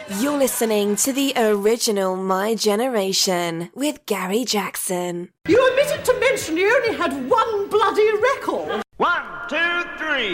You're listening to the original My Generation with Gary Jackson. You omitted to mention he only had one bloody record.